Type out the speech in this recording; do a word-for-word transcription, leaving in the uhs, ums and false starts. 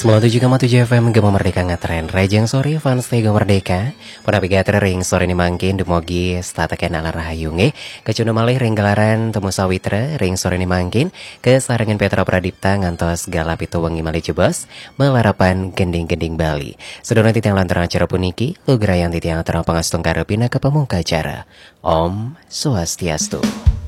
sembilan puluh tujuh koma tujuh F M Gema Merdeka ngetren Rejeng sore fans Tega Merdeka Penapigatri ring sore ini mangkin Demogi stataken ala rahayunge Kecuna malih ring gelaran Temu sawitra ring sore ini mangkin Kesarengan Petra Pradipta ngantos galap itu wengi malih jebos Melarapan gending-gending Bali Sedona titiang lantaran acara puniki Lugrayan titiang terang pangastung karepina ke pemungka acara Om Swastiastu.